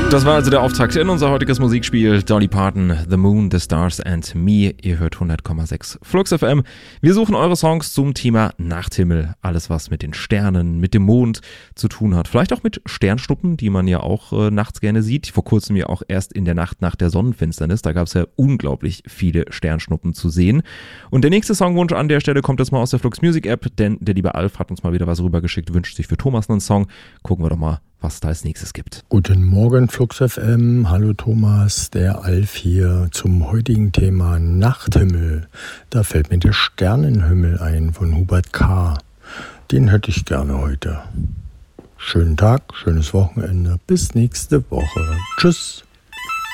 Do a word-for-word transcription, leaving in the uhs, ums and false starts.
Das war also der Auftakt in unser heutiges Musikspiel. Dolly Parton, The Moon, The Stars and Me. Ihr hört hundert Komma sechs Flux F M. Wir suchen eure Songs zum Thema Nachthimmel. Alles, was mit den Sternen, mit dem Mond zu tun hat. Vielleicht auch mit Sternschnuppen, die man ja auch äh, nachts gerne sieht. Vor kurzem ja auch erst in der Nacht nach der Sonnenfinsternis. Da gab es ja unglaublich viele Sternschnuppen zu sehen. Und der nächste Songwunsch an der Stelle kommt jetzt mal aus der Flux Music App, denn der liebe Alf hat uns mal wieder was rübergeschickt, wünscht sich für Thomas einen Song. Gucken wir doch mal, was da als nächstes gibt. Guten Morgen, Flux F M. Hallo Thomas, der Alf hier zum heutigen Thema Nachthimmel. Da fällt mir der Sternenhimmel ein von Hubert K. Den hätte ich gerne heute. Schönen Tag, schönes Wochenende. Bis nächste Woche. Tschüss.